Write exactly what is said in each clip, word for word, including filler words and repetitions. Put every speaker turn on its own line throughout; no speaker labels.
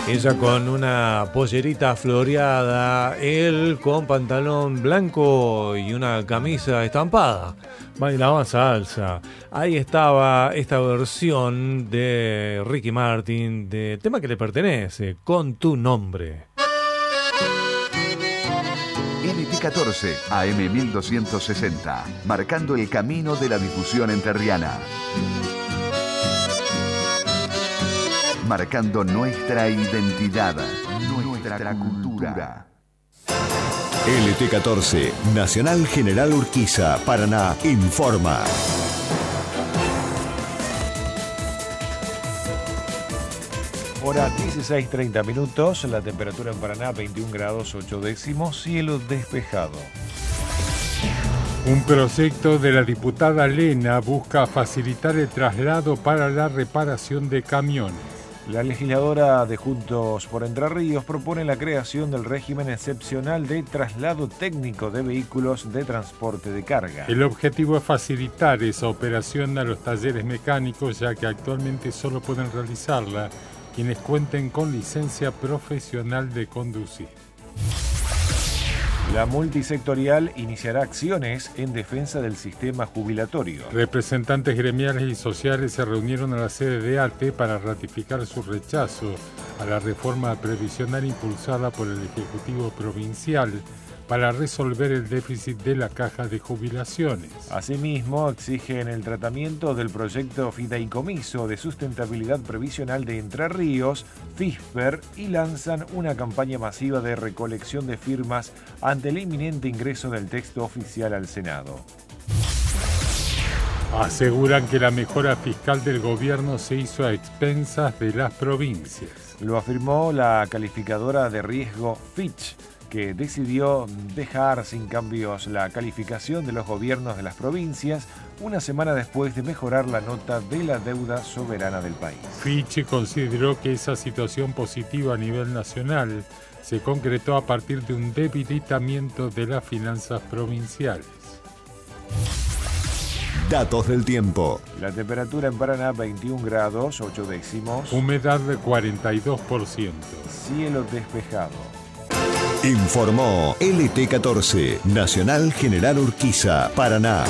Ella con una pollerita floreada, él con pantalón blanco y una camisa estampada. Bailaban salsa. Ahí estaba esta versión de Ricky Martin, de tema que le pertenece, Con tu nombre.
L T catorce, A M mil doscientos sesenta, marcando el camino de la difusión entrerriana. Marcando nuestra identidad, nuestra cultura.
L T catorce, Nacional General Urquiza, Paraná, informa.
Hora dieciséis treinta minutos, la temperatura en Paraná veintiún grados ocho décimos, cielo despejado.
Un proyecto de la diputada Lena busca facilitar el traslado para la reparación de camiones.
La legisladora de Juntos por Entre Ríos propone la creación del régimen excepcional de traslado técnico de vehículos de transporte de carga.
El objetivo es facilitar esa operación a los talleres mecánicos, ya que actualmente solo pueden realizarla quienes cuenten con licencia profesional de conducir.
La multisectorial iniciará acciones en defensa del sistema jubilatorio.
Representantes gremiales y sociales se reunieron a la sede de A T E para ratificar su rechazo a la reforma previsional impulsada por el Ejecutivo Provincial para resolver el déficit de la caja de jubilaciones.
Asimismo, exigen el tratamiento del proyecto Fideicomiso de Sustentabilidad Previsional de Entre Ríos, FISPER, y lanzan una campaña masiva de recolección de firmas ante el inminente ingreso del texto oficial al Senado.
Aseguran que la mejora fiscal del gobierno se hizo a expensas de las provincias.
Lo afirmó la calificadora de riesgo Fitch, que decidió dejar sin cambios la calificación de los gobiernos de las provincias una semana después de mejorar la nota de la deuda soberana del país.
Fitch consideró que esa situación positiva a nivel nacional se concretó a partir de un debilitamiento de las finanzas provinciales.
Datos del tiempo.
La temperatura en Paraná veintiún grados ocho décimos.
Humedad de cuarenta y dos por ciento.
Cielo despejado.
Informó L T catorce, Nacional General Urquiza, Paraná.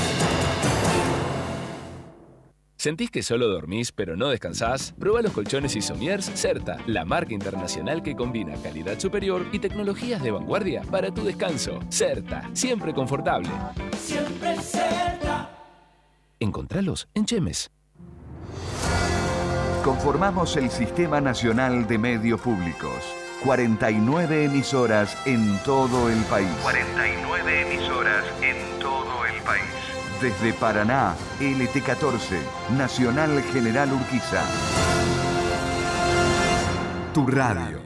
¿Sentís que solo dormís pero no descansás? Prueba los colchones Isomers Certa, la marca internacional que combina calidad superior y tecnologías de vanguardia para tu descanso. Certa, siempre confortable.
Siempre Certa.
Encontralos en Chemes.
Conformamos el Sistema Nacional de Medios Públicos. cuarenta y nueve emisoras en todo el país. cuarenta y nueve emisoras en todo el país. Desde Paraná, L T catorce, Nacional General Urquiza. Tu radio.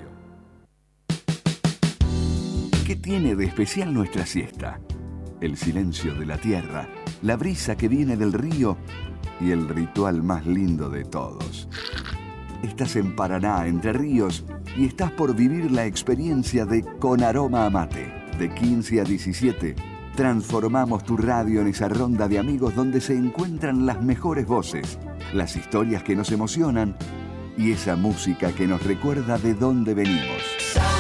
¿Qué tiene de especial nuestra siesta? El silencio de la tierra, la brisa que viene del río y el ritual más lindo de todos. Estás en Paraná, Entre Ríos, y estás por vivir la experiencia de Con Aroma a Mate. De quince a diecisiete, transformamos tu radio en esa ronda de amigos donde se encuentran las mejores voces, las historias que nos emocionan y esa música que nos recuerda de dónde venimos.